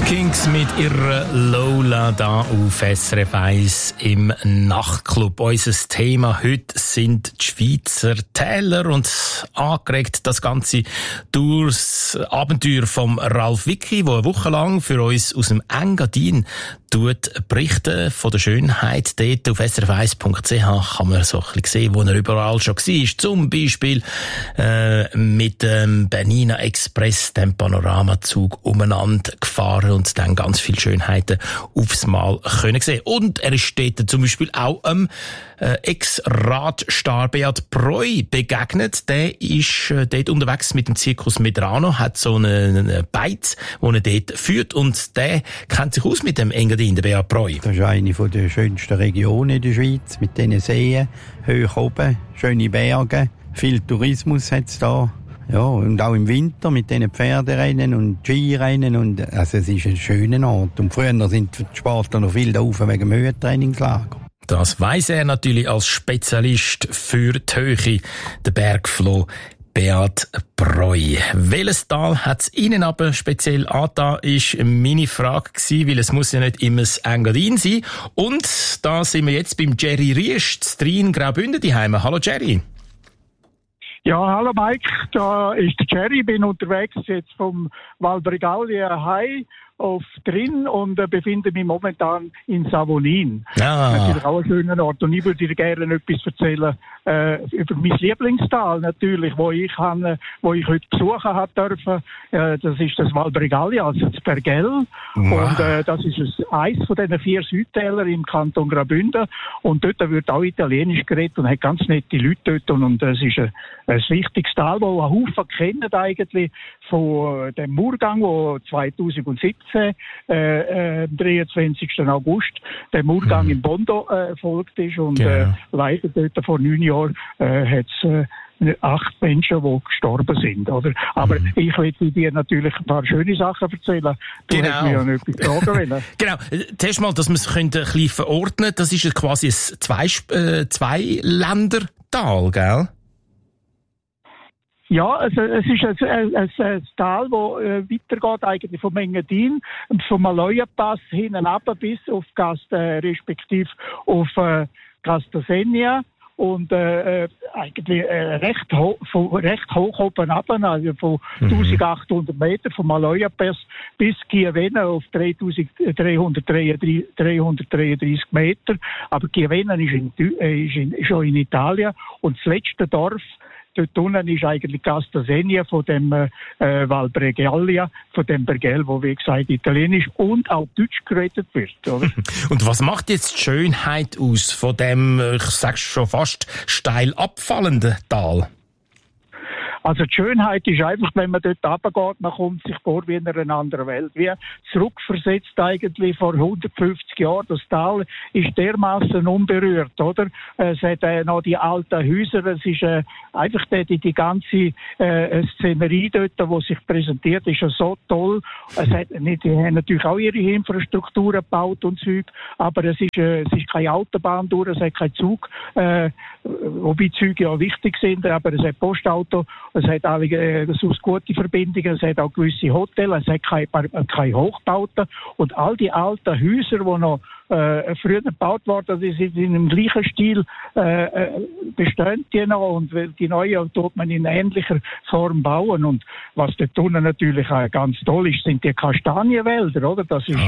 Kings mit ihrer Lola da auf SRF 1 im Nachtclub. Unser Thema heute sind die Schweizer Täler und angeregt das Ganze durchs Abenteuer vom Ralf Wicki, der eine Woche lang für uns aus dem Engadin berichten von der Schönheit. Dort auf srf1.ch kann man so ein bisschen sehen, wo er überall schon war. Zum Beispiel mit dem Bernina Express, dem Panoramazug, umeinander gefahren und dann ganz viele Schönheiten aufs Mal können sehen. Und er ist dort zum Beispiel auch Ex-Radstar Beat Breu begegnet. Der ist dort unterwegs mit dem Zirkus Medrano, hat so einen Beiz, den er dort führt, und der kennt sich aus mit dem Engadin, der Beat Breu. Das ist eine der schönsten Regionen in der Schweiz, mit diesen Seen, hoch oben, schöne Berge, viel Tourismus hat es da. Ja, und auch im Winter mit diesen Pferderennen und Skirennen. Und, also es ist ein schöner Ort. Und früher sind die Sportler noch viel da rauf wegen dem Höhentrainingslager. Das weiss er natürlich als Spezialist für die Höhe, der Bergfloh Beat Breu. Welches Tal hat es Ihnen aber speziell angetan, ist meine Frage gewesen, weil es muss ja nicht immer das Engadin sein. Und da sind wir jetzt beim Jerry Riesch, in Graubünden daheim. Hallo Jerry. Ja, hallo Mike, da ist der Jerry, bin unterwegs jetzt vom Val Bregaglia High auf drin und befinde mich momentan in Savonin. Natürlich auch ein schöner Ort. Und ich würde dir gerne etwas erzählen über mein Lieblingstal natürlich, wo ich heute besuchen habe dürfen. Das ist das Val Bregaglia, also das Bergell. Wow. Und das ist eins von diesen 4 Südtälern im Kanton Graubünden. Und dort wird auch Italienisch geredet und hat ganz nette Leute dort. Und es ist ein wichtiges Tal, das ein Haufen kennen eigentlich von dem Murgang, wo 2017 am 23. August der Murgang in Bondo erfolgt ist und leider dort vor 9 Jahren hat es 8 Menschen, die gestorben sind, oder? Aber ich will dir natürlich ein paar schöne Sachen erzählen. Du hast mir ja noch etwas fragen wollen. Genau. Zuerst mal, dass wir es ein bisschen verordnen können. Das ist quasi ein Zwei-Länder-Tal, gell? Ja, also es ist ein Tal, das weitergeht eigentlich vom Engadin und vom Maloja-Pass hinten runter bis auf respektive auf Castasegna und eigentlich recht hoch oben runter, also von 1800 Meter vom Maloja-Pass bis Chiavenna auf 3333 Meter. Aber Chiavenna ist schon in Italien und das letzte Dorf dort unten ist eigentlich Castasegna von dem Val Bregaglia, von dem Bergell, wo wie gesagt Italienisch und auch Deutsch geredet wird, oder? Und was macht jetzt die Schönheit aus von dem, ich sag's schon fast, steil abfallenden Tal? Also die Schönheit ist einfach, wenn man dort runtergeht, man kommt sich vor wie in einer anderen Welt. Wie zurückversetzt eigentlich vor 150 Jahren. Das Tal ist dermaßen unberührt, oder? Es hat noch die alten Häuser, es ist einfach die ganze Szenerie dort, die sich präsentiert, ist so toll. Die haben natürlich auch ihre Infrastruktur gebaut und Zeug, aber es ist keine Autobahn durch, es hat keinen Zug, wobei Züge ja wichtig sind, aber es hat Postauto. Es hat sonst gute Verbindungen, es hat auch gewisse Hotels, es hat keine Hochbauten. Und all die alten Häuser, die noch früher gebaut wurden, die sind in dem gleichen Stil bestehen die noch. Und die neuen tut man in ähnlicher Form bauen. Und was dort unten natürlich ganz toll ist, sind die Kastanienwälder, oder? Das ist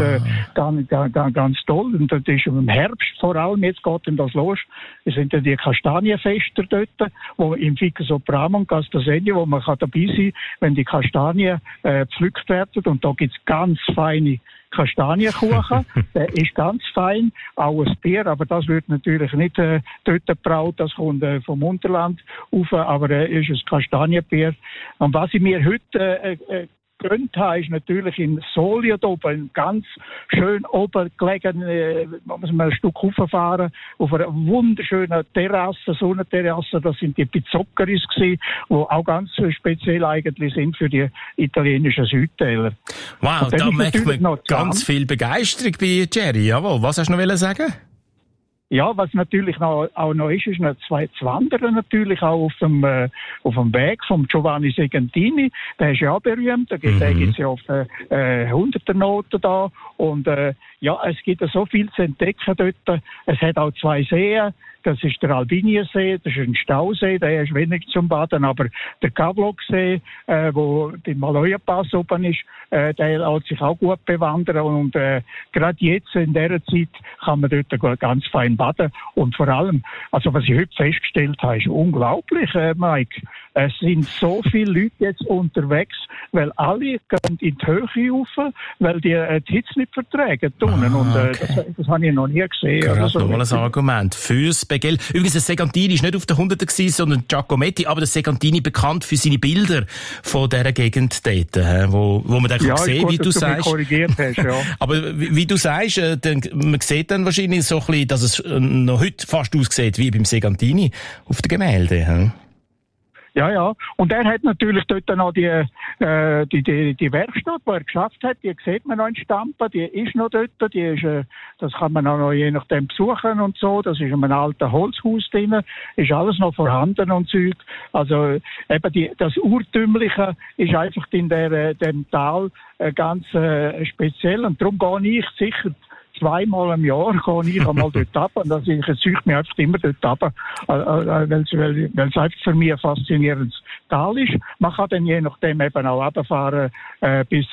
ganz toll. Und das ist im Herbst vor allem, jetzt geht das los, es sind die Kastanienfester dort, wo im Ficus Sopram und Castasegna, wo man dabei sein kann, wenn die Kastanien gepflückt werden. Und da gibt's ganz feine Kastanienkuchen, der ist ganz fein, auch ein Bier, aber das wird natürlich nicht dort gebraut, das kommt vom Unterland rauf, aber ist ein Kastanienbier. Und was ich mir heute gegönnt habe, ist natürlich in Solja oben, ganz schön oben gelegen, muss man ein Stück hochfahren, auf einer wunderschönen Terrasse, Sonnenterrasse, das sind die Pizzoccheris gewesen, die auch ganz speziell eigentlich sind für die italienischen Südtäler. Wow, da merkt man ganz viel Begeisterung bei Jerry, jawohl. Was hast du noch sagen? Ja, was natürlich auch noch ist noch zwei Wandern natürlich auch auf dem Weg vom Giovanni Segantini. Der ist ja auch berühmt. Der gibt's ja auf Hunderternoten da. Und es gibt so viel zu entdecken dort. Es hat auch zwei Seen. Das ist der Albiniersee, das ist ein Stausee, der ist wenig zum Baden, aber der Kavloksee, wo der Maloja-Pass oben ist, der lässt sich auch gut bewandern und gerade jetzt in dieser Zeit kann man dort ganz fein baden und vor allem, also was ich heute festgestellt habe, ist unglaublich, Mike. Es sind so viele Leute jetzt unterwegs, weil alle gehen in die Höhe rauf, weil die Hitze nicht vertragen. Und das habe ich noch nie gesehen. Gerade so. Nochmal ein Argument fürs Begell. Übrigens, der Segantini ist nicht auf der 100er gewesen, sondern Giacometti, aber der Segantini bekannt für seine Bilder von dieser Gegend dort, wo man dann sehen kann, wie du sagst. Korrigiert hast, ja. Aber wie du sagst, man sieht dann wahrscheinlich so ein bisschen, dass es noch heute fast aussieht wie beim Segantini auf den Gemälden. Ja. Und er hat natürlich dort noch die Werkstatt, die er geschafft hat, die sieht man noch in Stampa, die ist noch dort, die ist, das kann man auch noch je nachdem besuchen und so, das ist in einem alten Holzhaus drin, ist alles noch vorhanden und Zeug. Also, eben das Urtümliche ist einfach in dem Tal ganz speziell und darum gehe ich sicher zweimal im Jahr gehe ich einmal dort runter. Und ich ziehe mich einfach immer dort runter, weil es einfach für mich ein faszinierendes Tal ist. Man kann dann je nachdem eben auch runterfahren bis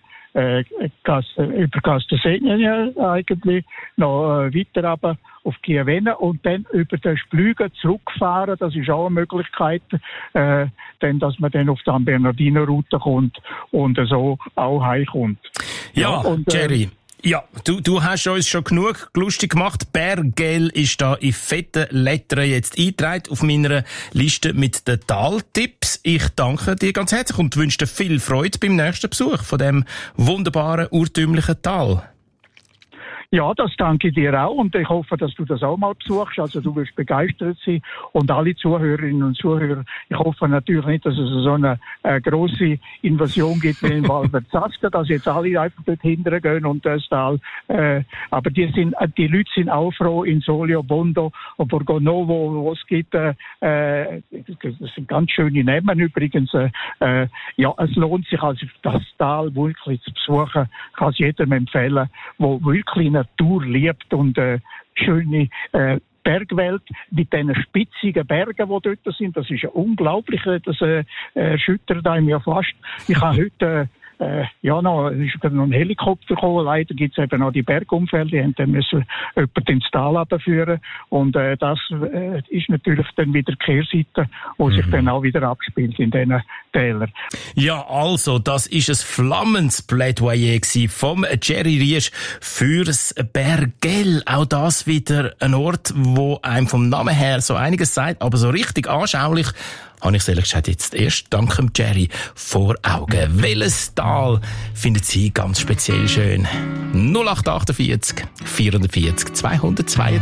über Castellsegne eigentlich, noch weiter runter auf Chiavenna und dann über den Splügen zurückfahren. Das ist auch eine Möglichkeit, denn dass man dann auf die San Bernardino-Route kommt und so auch heimkommt. Ja, und, Jerry. Ja, du hast uns schon genug lustig gemacht. Bergell ist da in fetten Lettern jetzt eingetragen auf meiner Liste mit den Taltipps. Ich danke dir ganz herzlich und wünsche dir viel Freude beim nächsten Besuch von dem wunderbaren, urtümlichen Tal. Ja, das danke ich dir auch und ich hoffe, dass du das auch mal besuchst. Also du wirst begeistert sein und alle Zuhörerinnen und Zuhörer. Ich hoffe natürlich nicht, dass es so eine grosse Invasion gibt wie in Val Verzasca, dass jetzt alle einfach dort hinterher gehen und das Tal. Aber die Leute sind auch froh in Solio, Bondo und Borgonovo, wo es gibt. Das sind ganz schöne Namen übrigens. Es lohnt sich also das Tal wirklich zu besuchen. Ich kann es jedem empfehlen, wo wirklich Natur liebt und schöne Bergwelt mit diesen spitzigen Bergen, die dort sind. Das ist ja unglaublich, das erschüttert einem ja fast. Ich habe heute ist noch ein Helikopter gekommen. Leider gibt es eben noch die Bergunfälle, die haben dann müssen jemanden ins Tal abführen. Und das ist natürlich dann wieder die Kehrseite, wo sich dann auch wieder abspielt in diesen Tälern. Ja, also, das ist ein flammendes Plädoyer vom Jerry Riesch fürs Bergell. Auch das wieder ein Ort, wo einem vom Namen her so einiges sagt, aber so richtig anschaulich habe ich ehrlich gesagt jetzt erst dank dem Jerry vor Augen. Welches Tal findet Sie ganz speziell schön? 0848 440 222